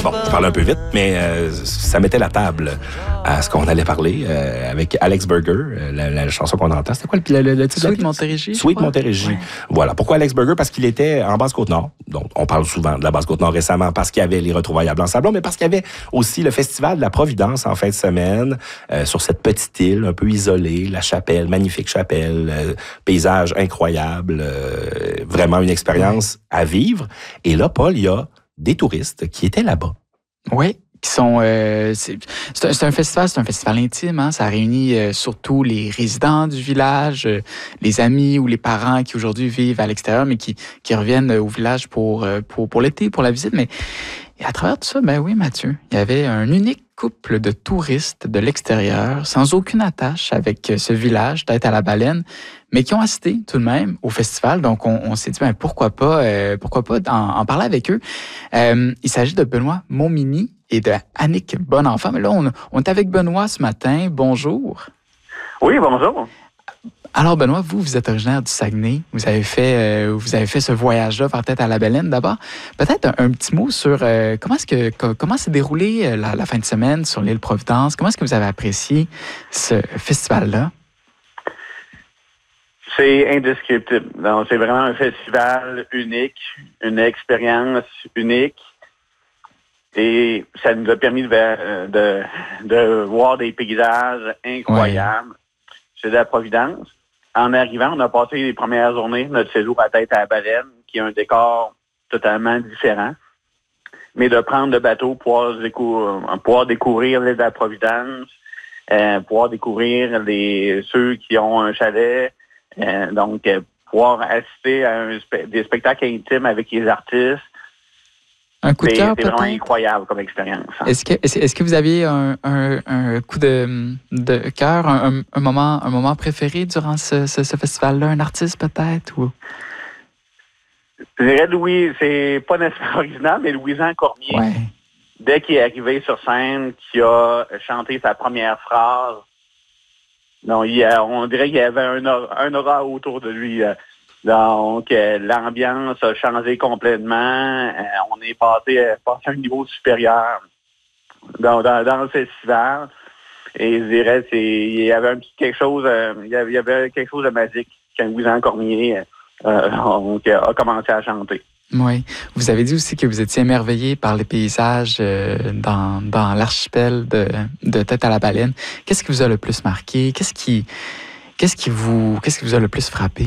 Bon, je parle un peu vite, mais ça mettait la table à ce qu'on allait parler avec Alex Burger, la chanson qu'on entend. C'était quoi le titre? Sweet Montérégie. Sweet Montérégie. Ouais. Voilà. Pourquoi Alex Burger? Parce qu'il était en Basse-Côte-Nord. Donc, on parle souvent de la Basse-Côte-Nord récemment parce qu'il y avait les retrouvailles à Blanc-Sablon, mais parce qu'il y avait aussi le Festival de la Providence en fin de semaine sur cette petite île un peu isolée, la chapelle, magnifique chapelle, paysage incroyable, vraiment une expérience à vivre. Et là, Paul, il y a des touristes qui étaient là-bas. Oui, qui sont. C'est un festival intime. Hein? Ça réunit surtout les résidents du village, les amis ou les parents qui aujourd'hui vivent à l'extérieur, mais qui reviennent au village pour l'été, pour la visite. Mais et à travers tout ça, ben oui, Mathieu, il y avait un unique couple de touristes de l'extérieur, sans aucune attache avec ce village, Tête à la Baleine, mais qui ont assisté tout de même au festival. Donc, on s'est dit, ben, pourquoi pas en parler avec eux. Il s'agit de Benoît Montminy et de Annick Bonenfant. Mais là, on est avec Benoît ce matin. Bonjour. Oui, bonjour. Alors, Benoît, vous êtes originaire du Saguenay. Vous avez fait ce voyage-là vers Tête à la Baleine. D'abord, peut-être un petit mot sur comment s'est déroulée la fin de semaine sur l'île Providence. Comment est-ce que vous avez apprécié ce festival-là? C'est indescriptible. Donc, c'est vraiment un festival unique, une expérience unique. Et ça nous a permis de voir des paysages incroyables. Ouais. C'est de la Providence. En arrivant, on a passé les premières journées de notre séjour à Tête à la Baleine, qui est un décor totalement différent. Mais de prendre le bateau pour pouvoir découvrir l'île de la Providence, pouvoir découvrir ceux qui ont un chalet, donc pouvoir assister à des spectacles intimes avec les artistes. Un coup de cœur, c'est vraiment incroyable comme expérience. Hein. Est-ce que vous aviez un coup de cœur, un moment préféré durant ce festival-là, un artiste peut-être? Ou... Je dirais Louis, c'est pas nécessairement original, mais Louis-Jean Cormier, ouais. Dès qu'il est arrivé sur scène, qui a chanté sa première phrase, donc, on dirait qu'il y avait un aura autour de lui. Donc, l'ambiance a changé complètement. On est passé à un niveau supérieur dans le festival. Et je dirais, il y avait quelque chose de magique quand Louis-Jean Cormier a commencé à chanter. Oui. Vous avez dit aussi que vous étiez émerveillé par les paysages dans l'archipel de Tête à la Baleine. Qu'est-ce qui vous a le plus marqué? Qu'est-ce qui vous a le plus frappé?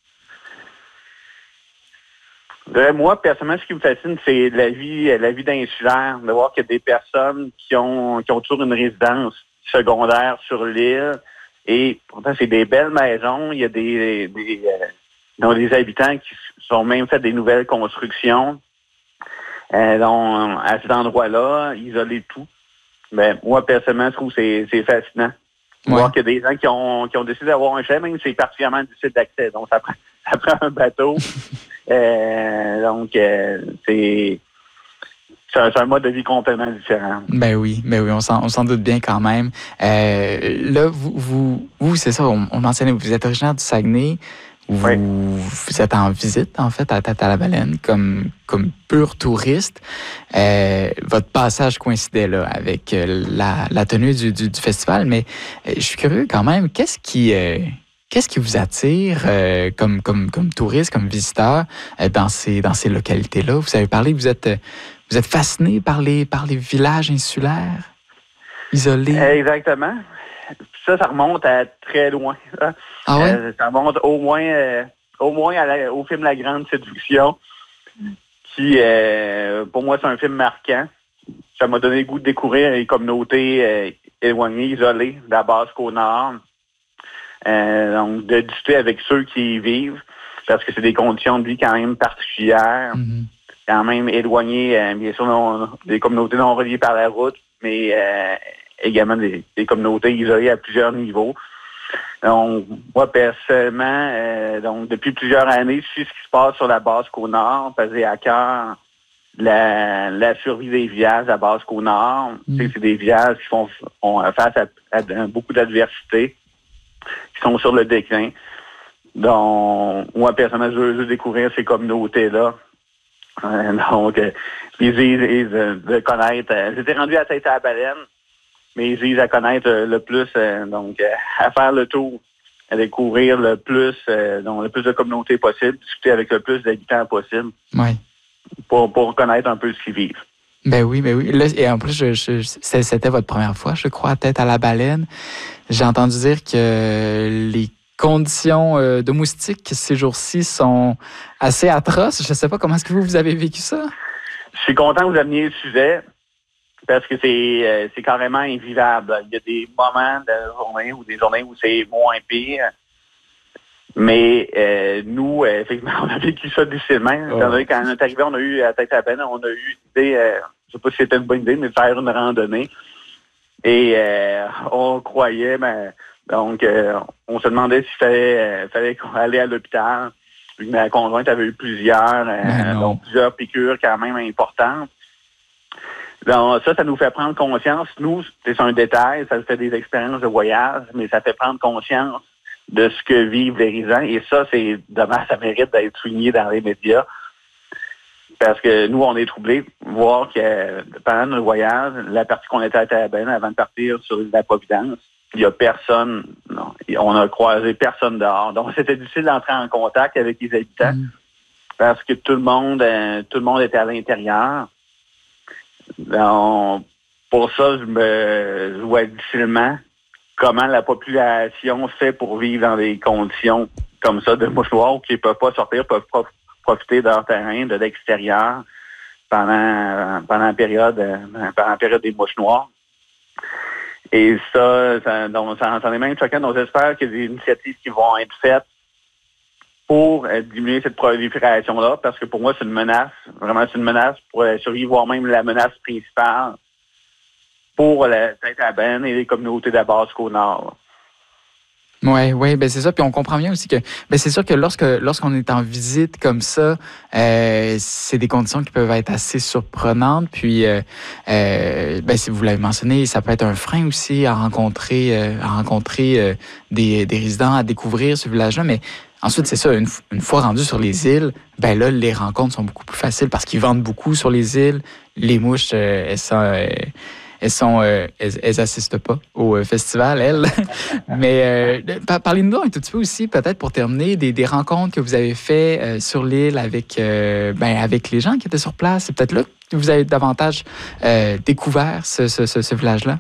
Moi, personnellement, ce qui me fascine, c'est la vie d'insulaire, de voir qu'il y a des personnes qui ont toujours une résidence secondaire sur l'île. Et pourtant, c'est des belles maisons. Il y a des habitants qui sont même fait des nouvelles constructions. Donc, à cet endroit-là, isolé de tout. Ben, moi, personnellement, je trouve que c'est fascinant. Ouais. Voir qu'il y a des gens qui ont décidé d'avoir un chalet, même si c'est particulièrement difficile d'accès. Donc, ça prend un bateau. Donc, c'est un mode de vie complètement différent. Ben oui, on s'en doute bien quand même. Là, vous c'est ça, on mentionnait, vous êtes originaire du Saguenay. Vous êtes en visite, en fait, à Tête à la Baleine, comme pur touriste. Votre passage coïncidait là avec la tenue du festival, mais je suis curieux quand même, qu'est-ce qui vous attire comme touriste, comme visiteur dans ces localités-là? Vous avez parlé que vous êtes fasciné par les villages insulaires, isolés. Exactement. Ça remonte à très loin. Hein? Ah ouais? Ça remonte au moins au film La Grande Séduction, qui, pour moi, c'est un film marquant. Ça m'a donné le goût de découvrir les communautés éloignées, isolées, de la Basse-Côte-Nord. Donc, de discuter avec ceux qui y vivent, parce que c'est des conditions de vie quand même particulières, quand même éloignées, bien sûr, des communautés non reliées par la route, mais également des communautés isolées à plusieurs niveaux. Donc, moi, personnellement, donc depuis plusieurs années, je sais ce qui se passe sur la Basse-Côte-Nord, parce que j'ai à cœur la survie des villages à Basse-Côte-Nord. C'est des villages qui font face à beaucoup d'adversité, qui sont sur le déclin. Donc, moi, personnellement, je veux découvrir ces communautés-là Donc, ils disent de connaître. J'étais rendu à tête à la baleine, mais ils disent à connaître le plus, donc à faire le tour, à découvrir le plus, donc le plus de communautés possible, discuter avec le plus d'habitants possible, Oui. pour connaître un peu ce qu'ils vivent. Ben oui, ben oui. Là, et en plus, c'était votre première fois, je crois, à tête à la baleine. J'ai entendu dire que les conditions de moustiques ces jours-ci sont assez atroces. Je ne sais pas comment est-ce que vous avez vécu ça. Je suis content que vous ameniez le sujet parce que c'est carrément invivable. Il y a des moments de la journée ou des journées où c'est moins pire. Mais nous, effectivement, on a vécu ça difficilement. Quand on est arrivé, on a eu à tête à peine, on a eu l'idée, je sais pas si c'était une bonne idée, mais de faire une randonnée. Et on croyait, donc on se demandait s'il fallait aller à l'hôpital. Ma conjointe avait eu plusieurs piqûres quand même importantes. Donc ça nous fait prendre conscience. Nous, c'est un détail, ça fait des expériences de voyage, mais ça fait prendre conscience de ce que vivent les résidents. Et ça, c'est dommage, ça mérite d'être souligné dans les médias. Parce que nous, on est troublés de voir que pendant notre voyage, la partie qu'on était à Terrebonne, avant de partir sur la Providence, il n'y a personne, non, on a croisé personne dehors. Donc, c'était difficile d'entrer en contact avec les habitants parce que tout le monde était à l'intérieur. Donc, pour ça, je vois difficilement comment la population fait pour vivre dans des conditions comme ça de mouchoirs qui ne peuvent pas sortir, peuvent pas profiter de leur terrain, de l'extérieur pendant la période des mouches noires. Et ça en est même choquant. Donc, j'espère qu'il y a des initiatives qui vont être faites pour diminuer cette prolifération-là, parce que pour moi, c'est une menace. Vraiment, c'est une menace pour la survie, voire même la menace principale pour la tête à benne et les communautés de la Basse-Côte-Nord. Oui, ben c'est ça. Puis on comprend bien aussi que c'est sûr que lorsqu'on est en visite comme ça, c'est des conditions qui peuvent être assez surprenantes. Puis si vous l'avez mentionné, ça peut être un frein aussi à rencontrer des résidents, à découvrir ce village-là. Mais ensuite, c'est ça, une fois rendus sur les îles, ben là, les rencontres sont beaucoup plus faciles parce qu'ils vendent beaucoup sur les îles. Les mouches, elles assistent pas au festival, elles. Mais parlez-nous un tout petit peu aussi, peut-être pour terminer, des rencontres que vous avez faites sur l'île avec les gens qui étaient sur place. C'est peut-être là que vous avez davantage découvert ce village-là.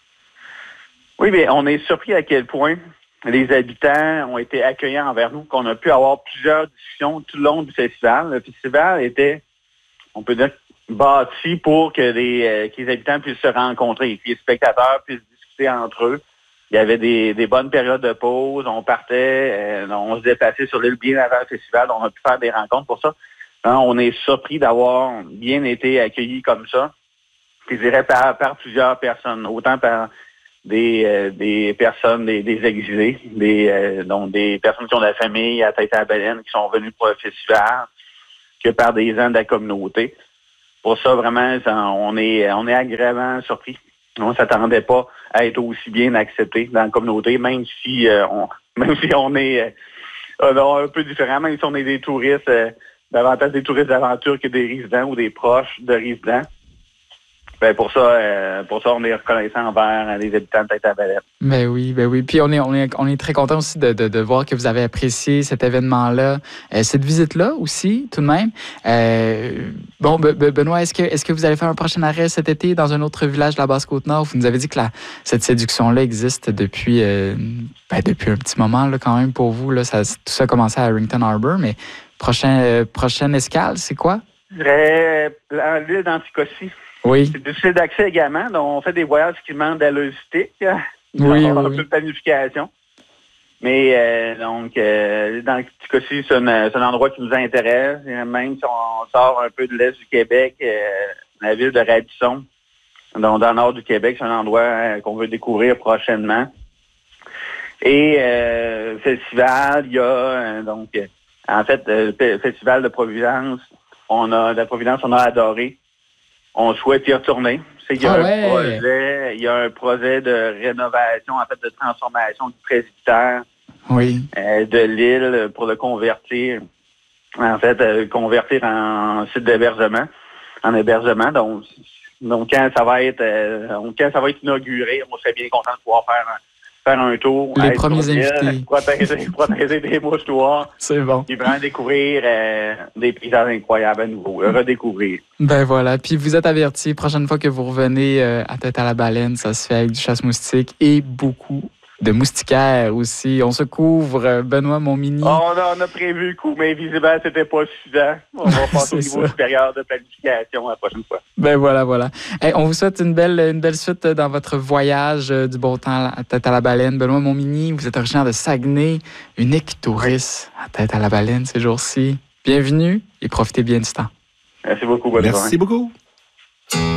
Oui, mais on est surpris à quel point les habitants ont été accueillants envers nous, qu'on a pu avoir plusieurs discussions tout le long du festival. Le festival était, on peut dire, bâti pour que les habitants puissent se rencontrer, que les spectateurs puissent discuter entre eux. Il y avait des bonnes périodes de pause, on partait, on se déplaçait sur l'île bien avant le festival, on a pu faire des rencontres pour ça. On est surpris d'avoir bien été accueillis comme ça. Puis je dirais par plusieurs personnes, autant par des personnes, des exilés, donc des personnes qui ont de la famille à tête à la baleine qui sont venues pour le festival, que par des gens de la communauté. Pour ça, vraiment, on est agréablement surpris. On ne s'attendait pas à être aussi bien accepté dans la communauté, même si on est un peu différent, même si on est des touristes, davantage des touristes d'aventure que des résidents ou des proches de résidents. Ben pour ça, on est reconnaissant envers les habitants de Tête-à-Baleine. Ben oui. Puis on est très content aussi de voir que vous avez apprécié cet événement-là, cette visite-là aussi, tout de même. Benoît, est-ce que vous allez faire un prochain arrêt cet été dans un autre village de la Basse-Côte-Nord? Vous nous avez dit que cette séduction-là existe depuis un petit moment là, quand même pour vous. Là, tout ça a commencé à Harrington Harbour, mais prochaine escale, c'est quoi? Je dirais l'île d'Anticosti. Oui. C'est difficile d'accès également. Donc, on fait des voyages qui demandent de la logistique. Oui. Un peu de planification. Mais dans Anticosti, c'est un endroit qui nous intéresse. Même si on sort un peu de l'est du Québec, la ville de Radisson, donc dans le nord du Québec, c'est un endroit qu'on veut découvrir prochainement. Et festival, il y a le festival de Providence. On a adoré. On souhaite y retourner. Il y a un projet de rénovation, de transformation du presbytère de l'île pour le convertir en fait, convertir en site d'hébergement, en hébergement. Donc quand ça va être inauguré, on serait bien content de pouvoir faire un tour. Les premiers invités. Protéger des mouchoirs. C'est bon. Puis vraiment découvrir des paysages incroyables à nouveau. Redécouvrir. Ben voilà. Puis vous êtes avertis, prochaine fois que vous revenez à Tête à la baleine, ça se fait avec du chasse-moustique et beaucoup de moustiquaires aussi. On se couvre, Benoît Montminy. On a prévu le coup, mais visiblement, c'était pas suffisant. On va passer au niveau supérieur de planification la prochaine fois. Ben voilà. Hey, on vous souhaite une belle suite dans votre voyage du bon temps à Tête à la baleine. Benoît Montminy, vous êtes originaire de Saguenay, unique touriste à Tête à la baleine ces jours-ci. Bienvenue et profitez bien du temps. Merci beaucoup. Bonne journée. Merci beaucoup.